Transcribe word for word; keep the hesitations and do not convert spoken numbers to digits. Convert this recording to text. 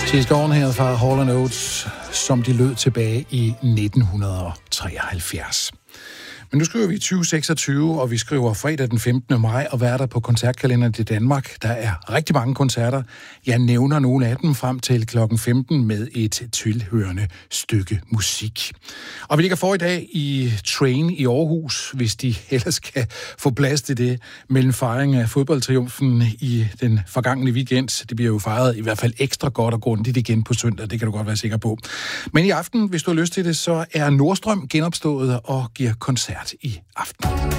She's Gone her fra Hall and Oates, som de lød tilbage i nitten treoghalvfjerds. Men nu skriver vi tyve seksogtyve, og vi skriver fredag den femtende maj, og hvad er der på koncertkalenderen i Danmark? Der er rigtig mange koncerter. Jeg nævner nogle af dem frem til klokken femten med et tilhørende stykke musik. Og vi ligger for i dag i Train i Aarhus, hvis de ellers kan få plads til det, mellem fejring af fodboldtriumfen i den forgangne weekend. Det bliver jo fejret i hvert fald ekstra godt og grundigt igen på søndag, det kan du godt være sikker på. Men i aften, hvis du har lyst til det, så er Nordstrøm genopstået og giver koncert i aften.